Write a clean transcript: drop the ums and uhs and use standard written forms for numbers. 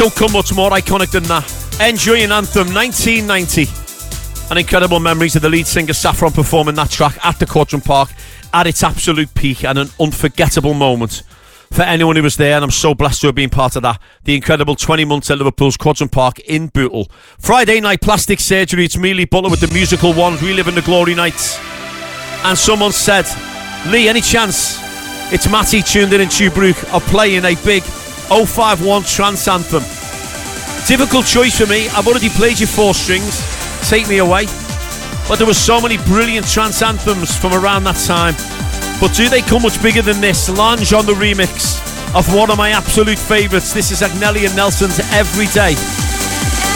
Don't come much more iconic than that. Enjoying Anthem 1990. An incredible memories of the lead singer Saffron performing that track at the Quadrum Park at its absolute peak, and an unforgettable moment for anyone who was there, and I'm so blessed to have been part of that. The incredible 20 months at Liverpool's Quadrum Park in Bootle. Friday night, plastic surgery. It's me, Lee Butler, with the musical one, reliving the glory nights. And someone said, Lee, any chance it's Matty tuned in Tobruk of playing a big 051 trance anthem? Difficult choice for me. I've already played you 4 strings. Take me away. But there were so many brilliant trance anthems from around that time. But do they come much bigger than this? Lange on the remix of one of my absolute favourites. This is Agnelli and Nelson's Every Day.